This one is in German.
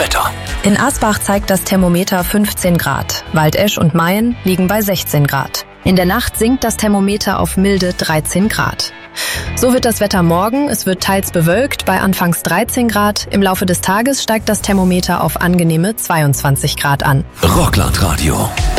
Wetter. In Asbach zeigt das Thermometer 15 Grad. Waldesch und Mayen liegen bei 16 Grad. In der Nacht sinkt das Thermometer auf milde 13 Grad. So wird das Wetter morgen. Es wird teils bewölkt bei anfangs 13 Grad. Im Laufe des Tages steigt das Thermometer auf angenehme 22 Grad an. Rockland Radio.